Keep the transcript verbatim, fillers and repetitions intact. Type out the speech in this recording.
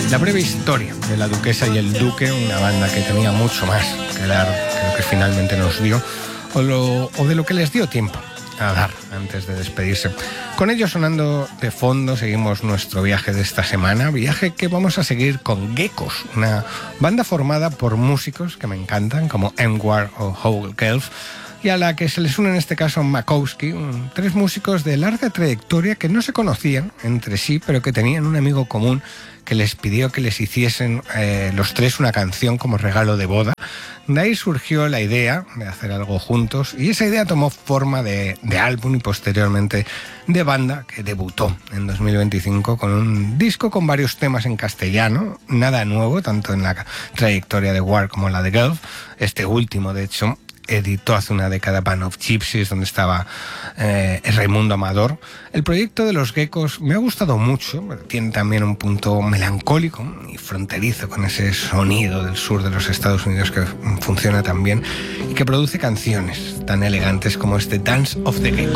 La breve historia de la Duquesa y el Duque, una banda que tenía mucho más que dar que lo que finalmente nos dio, o, lo, o de lo que les dio tiempo a dar antes de despedirse. Con ello sonando de fondo seguimos nuestro viaje de esta semana, viaje que vamos a seguir con Geckos, una banda formada por músicos que me encantan como Emwar o Howell Gelf, y a la que se les une en este caso Makowski, un, tres músicos de larga trayectoria que no se conocían entre sí, pero que tenían un amigo común que les pidió que les hiciesen eh, los tres una canción como regalo de boda. De ahí surgió la idea de hacer algo juntos y esa idea tomó forma de, de álbum y posteriormente de banda, que debutó en dos mil veinticinco con un disco con varios temas en castellano, nada nuevo tanto en la trayectoria de War como la de Gelf. Este último, de hecho, editó hace una década Band of Gypsies, donde estaba eh, Raimundo Amador. El proyecto de los Geckos me ha gustado mucho, tiene también un punto melancólico y fronterizo con ese sonido del sur de los Estados Unidos que funciona tan bien y que produce canciones tan elegantes como este Dance of the Gecko.